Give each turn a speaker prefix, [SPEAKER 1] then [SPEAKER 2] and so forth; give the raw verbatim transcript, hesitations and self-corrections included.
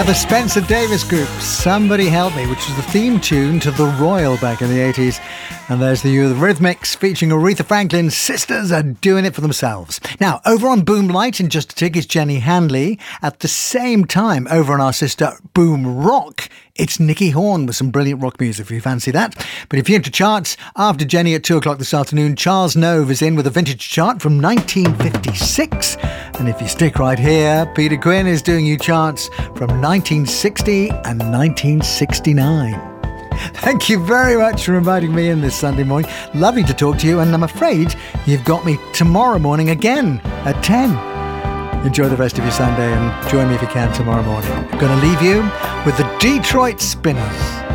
[SPEAKER 1] the Spencer Davis Group, Somebody Help Me, which was the theme tune to The Royal back in the eighties. And there's the Eurythmics featuring Aretha Franklin. Sisters are doing it for themselves. Now, over on Boom Light in just a tick is Jenny Handley. At the same time, over on our sister Boom Rock, it's Nicky Horn with some brilliant rock music, if you fancy that. But if you're into charts, after Jenny at two o'clock this afternoon, Charles Nove is in with a vintage chart from nineteen fifty-six. And if you stick right here, Peter Quinn is doing you charts from nineteen sixty and nineteen sixty-nine. Thank you very much for inviting me in this Sunday morning. Lovely to talk to you, and I'm afraid you've got me tomorrow morning again at ten. Enjoy the rest of your Sunday and join me if you can tomorrow morning. I'm going to leave you with the Detroit Spinners.